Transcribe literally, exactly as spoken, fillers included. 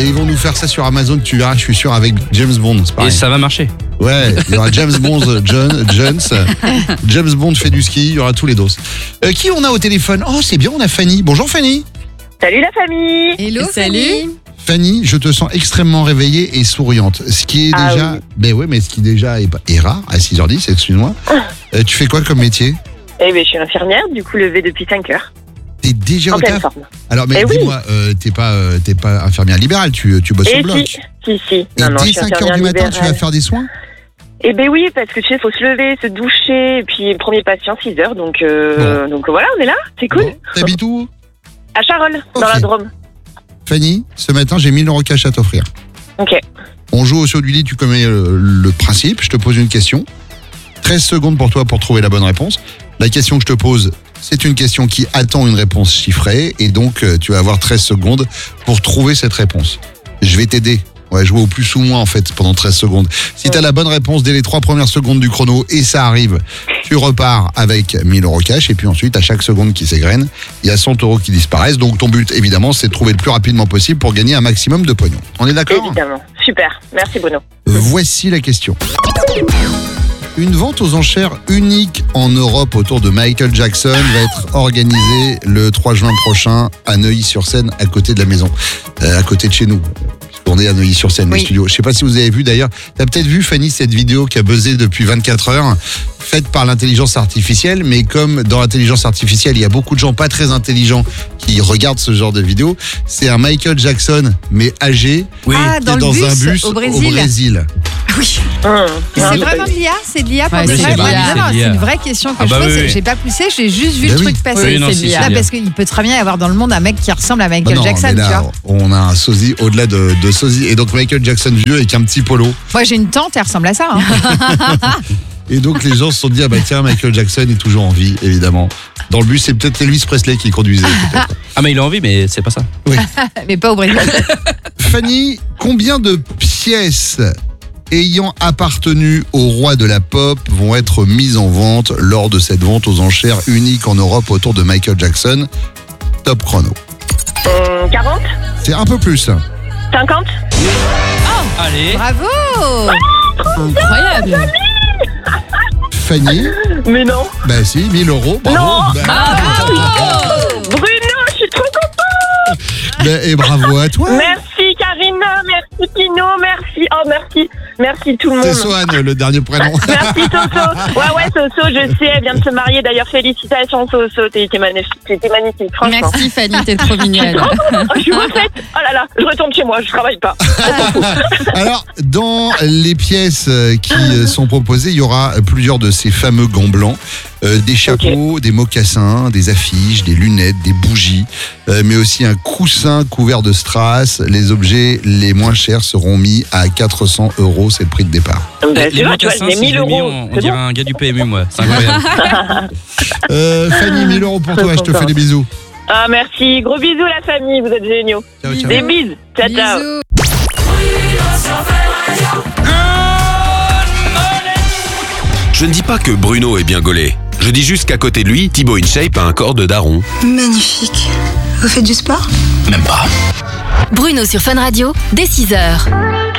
Et ils vont nous faire ça sur Amazon, tu verras, je suis sûr, avec James Bond. C'est Et pareil. ça va marcher. Ouais, il y aura James Bond, John, Jones, James Bond fait du ski, il y aura tous les dos. Euh, qui on a au téléphone? Oh, c'est bien, on a Fanny. Bonjour Fanny. Salut la famille. Hello, Salut. Fanny. Fanny, je te sens extrêmement réveillée et souriante. Ce qui est Ah déjà, oui. ben ouais, mais ce qui déjà est, pas- est rare à six heures dix, excuse-moi. Euh, tu fais quoi comme métier? Eh ben, je suis infirmière, du coup levée depuis cinq heures. T'es déjà En au pleine taf? forme. Alors, mais Eh oui. dis-moi, euh, t'es pas, euh, t'es pas infirmière libérale, tu, tu bosses Et au bloc. si, si, si. Et Non, non, je dès suis cinq heures infirmière du matin, tu vas libérale. faire des soins? Eh ben oui, parce que tu sais, faut se lever, se doucher, et puis premier patient six heures, donc euh, donc voilà, on est là, c'est cool. Bon, t'habites où? À Charolles, Ok. dans la Drôme. Fanny, ce matin, j'ai mille euros cash à t'offrir. Ok. On joue au saut du lit, tu connais le, le principe. Je te pose une question. treize secondes pour toi pour trouver la bonne réponse. La question que je te pose, c'est une question qui attend une réponse chiffrée. Et donc, euh, tu vas avoir treize secondes pour trouver cette réponse. Je vais t'aider. On va jouer au plus ou moins, en fait, pendant treize secondes. Si tu as la bonne réponse dès les trois premières secondes du chrono, et ça arrive, tu repars avec mille euros cash. Et puis ensuite, à chaque seconde qui s'égrène, il y a cent euros qui disparaissent. Donc, ton but, évidemment, c'est de trouver le plus rapidement possible pour gagner un maximum de pognon. On est d'accord ? Évidemment. Super. Merci Bruno. Voici la question. Une vente aux enchères unique en Europe autour de Michael Jackson va être organisée le trois juin prochain à Neuilly-sur-Seine, à côté de la maison, euh, à côté de chez nous. On est à Neuilly-sur-Seine, le Oui. studio. Je sais pas si vous avez vu d'ailleurs, tu as peut-être vu Fanny cette vidéo qui a buzzé depuis vingt-quatre heures, faite par l'intelligence artificielle, mais comme dans l'intelligence artificielle, il y a beaucoup de gens pas très intelligents qui regardent ce genre de vidéo, c'est un Michael Jackson, mais âgé, Oui. Ah, qui dans est le dans bus, un bus au Brésil. Brésil. Oui. Hum. C'est Non, vraiment de l'I A, c'est de l'I A pour Ouais, de c'est vrai. de l'I A, Ouais, c'est non, de c'est l'I A. une vraie question que Ah je bah pose. oui, oui. J'ai pas poussé, j'ai juste vu Bah le oui. truc passer. Oui, non, c'est si, de l'I A. c'est Là, bien. parce qu'il peut très bien y avoir dans le monde un mec qui ressemble à Bah Michael non, Jackson, mais tu là, vois. on a un sosie au-delà de, de sosie. Et donc Michael Jackson vieux avec un petit polo. Moi, j'ai une tante, elle ressemble à ça. Hein. Et donc les gens se sont dit, ah bah tiens, Michael Jackson est toujours en vie, évidemment. Dans le bus, c'est peut-être Elvis Presley qui conduisait. peut-être. Ah, mais il a envie, mais c'est pas ça. Mais pas au Brésil. Fanny, combien de pièces ayant appartenu au roi de la pop vont être mises en vente lors de cette vente aux enchères unique en Europe autour de Michael Jackson? Top chrono. Hum, quarante. C'est un peu plus. cinquante. Allez. Bravo. Incroyable. Fanny, Mais non. bah si, mille euros. Bravo. Non. Bah, Bruno, je suis trop contente. bah, et bravo à toi. Merci Karina, merci Pino, merci. Oh, merci. Merci tout le C'est monde. Sohan, le dernier prénom. Merci Soso. Ouais, ouais, Soso, je sais, elle vient de se marier. D'ailleurs, félicitations Soso, t'es t'es magnifique, t'es magnifique, franchement. Merci Fanny, t'es trop mignonne. Oh, je suis refaite. Oh là là, je retourne chez moi, je travaille pas. Alors, dans les pièces euh, qui euh, sont proposées, il y aura plusieurs de ces fameux gants blancs, euh, des chapeaux, des mocassins, des affiches, des lunettes, des bougies, euh, mais aussi un coussin couvert de strass. Les objets les moins chers seront mis à quatre cents euros, c'est le prix de départ. Bah, tu Les vois, tu vois, mocassins, j'ai si mille je l'ai mis, euros. on, on C'est dirait bon. un gars du P M U, moi. C'est incroyable. Euh, Fanny, mille euros pour toi, je te fais des bisous. Ah, merci. Gros bisous, la famille, vous êtes géniaux. Ciao, ciao. Des bises. Ciao, ciao. Bisous. Je ne dis pas que Bruno est bien gaulé. Je dis juste qu'à côté de lui, Thibaut InShape a un corps de daron. Magnifique. Vous faites du sport ? Même pas. Bruno sur Fun Radio, dès six heures.